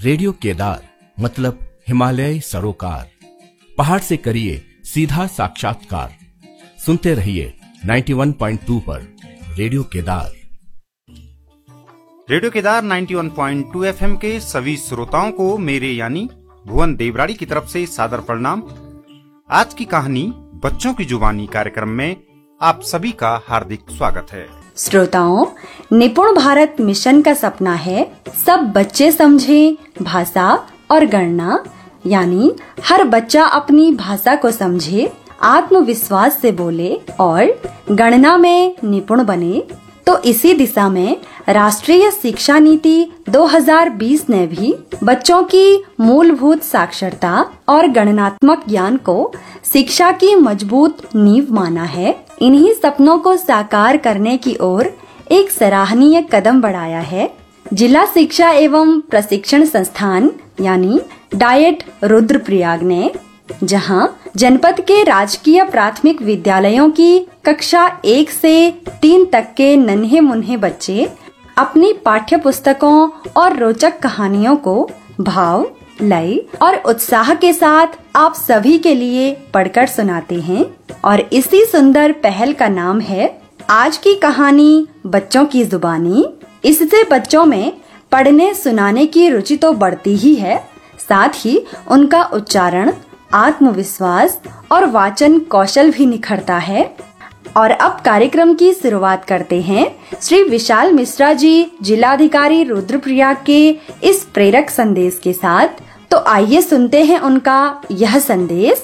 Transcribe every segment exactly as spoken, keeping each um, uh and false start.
Radio Kedar मतलब हिमालयी सरोकार। पहाड़ से करिए सीधा साक्षात्कार। सुनते रहिए इक्यानवे पॉइंट दो पर रेडियो केदार। रेडियो केदार इक्यानवे पॉइंट दो एफएम के सभी श्रोताओं को मेरे यानी भुवन देवराड़ी की तरफ से सादर प्रणाम। आज की कहानी बच्चों की जुबानी कार्यक्रम में आप सभी का हार्दिक स्वागत है। श्रोताओं, निपुण भारत मिशन का सपना है सब बच्चे समझें भाषा और गणना, यानी हर बच्चा अपनी भाषा को समझे, आत्मविश्वास से बोले और गणना में निपुण बने। तो इसी दिशा में राष्ट्रीय शिक्षा नीति दो हज़ार बीस ने भी बच्चों की मूलभूत साक्षरता और गणनात्मक ज्ञान को शिक्षा की मजबूत नींव माना है। इन्हीं सपनों को साकार करने की ओर एक सराहनीय कदम बढ़ाया है जिला शिक्षा एवं प्रशिक्षण संस्थान यानी डाइट रुद्रप्रयाग ने, जहां जनपद के राजकीय प्राथमिक विद्यालयों की कक्षा एक से तीन तक के नन्हे मुन्ने बच्चे अपनी पाठ्य पुस्तकों और रोचक कहानियों को भाव, लय और उत्साह के साथ आप सभी के लिए पढ़कर सुनाते हैं। और इसी सुंदर पहल का नाम है आज की कहानी बच्चों की जुबानी। इससे बच्चों में पढ़ने सुनाने की रुचि तो बढ़ती ही है, साथ ही उनका उच्चारण, आत्मविश्वास और वाचन कौशल भी निखरता है। और अब कार्यक्रम की शुरुआत करते हैं श्री विशाल मिश्रा जी, जिलाधिकारी रुद्रप्रयाग के इस प्रेरक संदेश के साथ। तो आइए सुनते हैं उनका यह संदेश।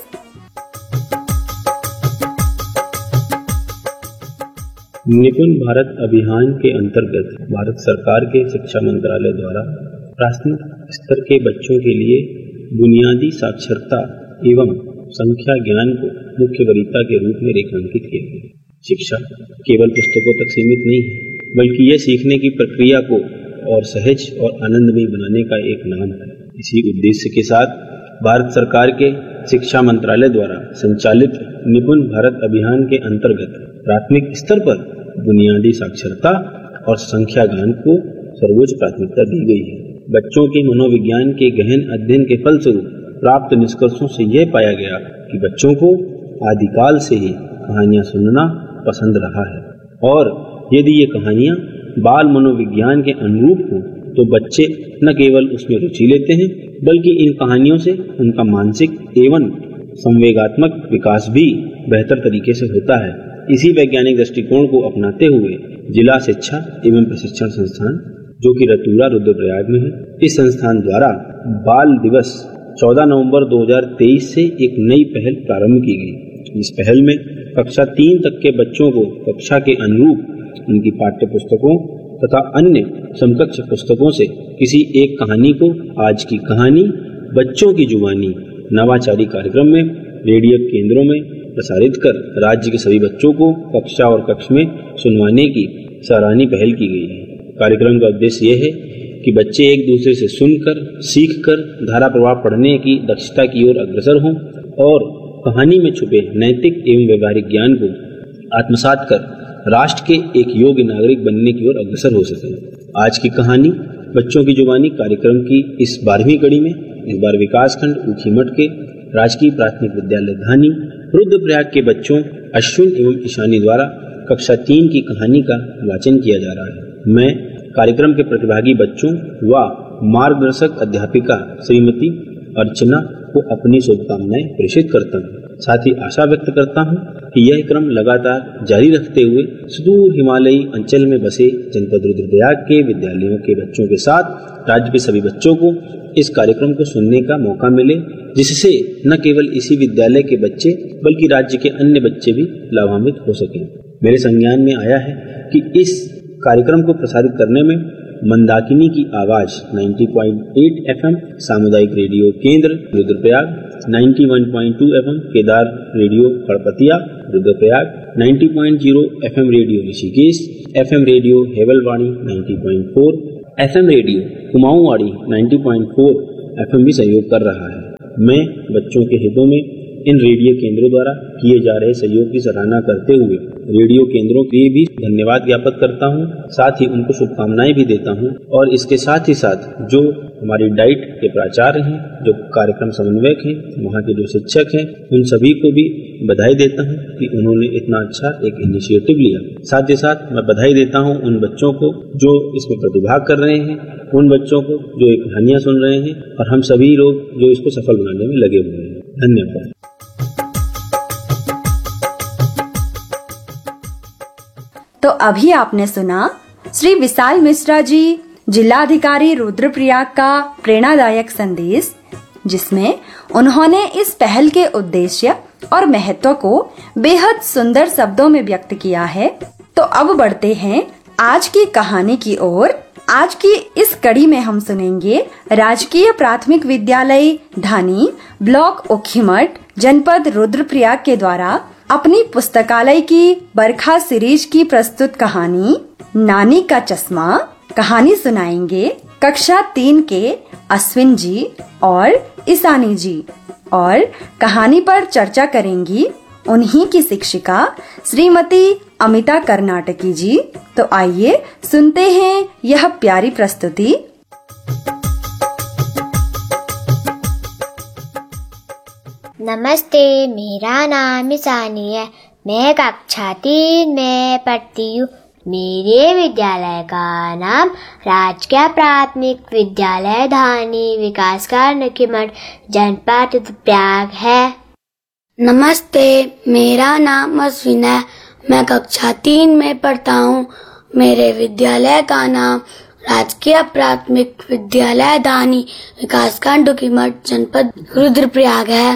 निपुण भारत अभियान के अंतर्गत भारत सरकार के शिक्षा मंत्रालय द्वारा प्राथमिक स्तर के बच्चों के लिए बुनियादी साक्षरता एवं संख्या ज्ञान को मुख्य वरीयता के रूप में रेखांकित किया गया। शिक्षा केवल पुस्तकों तक सीमित नहीं है, बल्कि यह सीखने की प्रक्रिया को और सहज और आनंदमय बनाने का एक नाम है। इसी उद्देश्य के साथ भारत सरकार के शिक्षा मंत्रालय द्वारा संचालित निपुण भारत अभियान के अंतर्गत प्राथमिक स्तर पर बुनियादी साक्षरता और संख्या ज्ञान को सर्वोच्च प्राथमिकता दी गई है। बच्चों के मनोविज्ञान के गहन अध्ययन के फलस्वरूप प्राप्त निष्कर्षों से यह पाया गया कि बच्चों को आदिकाल से ही कहानियां सुनना पसंद रहा है, और यदि ये कहानियां बाल मनोविज्ञान के अनुरूप हो तो बच्चे न केवल उसमें रुचि लेते हैं, बल्कि इन कहानियों से उनका मानसिक एवं संवेगात्मक विकास भी बेहतर तरीके से होता है। इसी वैज्ञानिक दृष्टिकोण को अपनाते हुए जिला शिक्षा एवं प्रशिक्षण संस्थान, जो कि रतूरा रुद्रप्रयाग में है, इस संस्थान द्वारा बाल दिवस चौदह नवंबर दो हज़ार तेईस से एक नई पहल प्रारंभ की गई। इस पहल में कक्षा तीन तक के बच्चों को कक्षा के अनुरूप उनकी पाठ्य पुस्तकों तथा अन्य समकक्ष पुस्तकों से किसी एक कहानी को आज की कहानी बच्चों की जुबानी नवाचारी कार्यक्रम में रेडियो केंद्रों में प्रसारित कर राज्य के सभी बच्चों को कक्षा और कक्ष में सुनवाने की सराहनीय पहल की गई है। कार्यक्रम का उद्देश्य यह है कि बच्चे एक दूसरे से सुनकर, सीखकर धारा प्रवाह पढ़ने की दक्षता की ओर अग्रसर हों और कहानी में छुपे नैतिक एवं व्यवहारिक ज्ञान को आत्मसात कर राष्ट्र के एक योग्य नागरिक बनने की ओर अग्रसर हो सके। आज की कहानी बच्चों की जुबानी कार्यक्रम की इस बारहवीं कड़ी में इस बार विकासखंड ऊखीमठ के राजकीय प्राथमिक विद्यालय धानी रुद्रप्रयाग के बच्चों अश्विन एवं ईशानी द्वारा कक्षा तीन की कहानी का वाचन किया जा रहा है। मैं कार्यक्रम के प्रतिभागी बच्चों व मार्गदर्शक अध्यापिका श्रीमती अर्चना को अपनी शुभकामनाएं प्रेषित करता हूँ। साथ ही आशा व्यक्त करता हूँ कि यह क्रम लगातार जारी रखते हुए सुदूर हिमालयी अंचल में बसे जनपद रुद्रप्रयाग के विद्यालयों के बच्चों के साथ राज्य के सभी बच्चों को इस कार्यक्रम को सुनने का मौका मिले, जिससे न केवल इसी विद्यालय के बच्चे बल्कि राज्य के अन्य बच्चे भी लाभान्वित हो सकें। मेरे संज्ञान में आया है कि इस कार्यक्रम को प्रसारित करने में मंदाकिनी की आवाज नब्बे पॉइंट आठ एफएम सामुदायिक रेडियो केंद्र रुद्रप्रयाग, इक्यानवे पॉइंट दो एफएम केदार रेडियो खड़पतिया रुद्रप्रयाग, नब्बे पॉइंट शून्य FM radio Rishikesh, FM radio हेवलवाड़ी नब्बे पॉइंट चार, एफएम रेडियो कुमाऊंवाड़ी नब्बे पॉइंट चार एफएम भी सहयोग कर रहा है। मैं बच्चों के हितों में इन रेडियो केंद्रों द्वारा किए जा रहे सहयोग की सराहना करते हुए रेडियो केंद्रों के लिए भी धन्यवाद ज्ञापित करता हूं। साथ ही उनको शुभकामनाएं भी देता हूं और इसके साथ ही साथ जो हमारी डाइट के प्राचार्य हैं, जो कार्यक्रम समन्वयक हैं, वहाँ के जो शिक्षक हैं, उन सभी को भी बधाई देता हूं कि उन्होंने इतना अच्छा एक इनिशिएटिव लिया। साथ ही साथ मैं बधाई देता हूं उन बच्चों को जो इसमें प्रतिभाग कर रहे हैं, उन बच्चों को जो एक कहानियां सुन रहे हैं और हम सभी लोग जो इसको सफल बनाने में लगे हुए हैं। धन्यवाद। तो अभी आपने सुना श्री विशाल मिश्रा जी, जिलाधिकारी रुद्रप्रयाग का प्रेरणादायक संदेश, जिसमें उन्होंने इस पहल के उद्देश्य और महत्व को बेहद सुंदर शब्दों में व्यक्त किया है। तो अब बढ़ते हैं आज की कहानी की ओर। आज की इस कड़ी में हम सुनेंगे राजकीय प्राथमिक विद्यालय धानी, ब्लॉक ओखीमठ, जनपद रुद्रप्रयाग के द्वारा अपनी पुस्तकालय की बरखा सीरीज की प्रस्तुत कहानी नानी का चश्मा। कहानी सुनाएंगे कक्षा तीन के अश्विन जी और ईशानी जी और कहानी पर चर्चा करेंगी उन्हीं की शिक्षिका श्रीमती अमिता कर्नाटकी जी। तो आइए सुनते हैं यह प्यारी प्रस्तुति। नमस्ते, मेरा नाम ईशानी है। मैं कक्षा तीन में पढ़ती हूँ। मेरे विद्यालय का नाम राजकीय प्राथमिक विद्यालय धानी, विकासखंड ओखीमठ, जनपद रुद्रप्रयाग है। नमस्ते, मेरा नाम अश्विन है। मैं कक्षा तीन में पढ़ता हूँ। मेरे विद्यालय का नाम राजकीय प्राथमिक विद्यालय धानी, विकासखंड ओखीमठ, जनपद रुद्रप्रयाग है।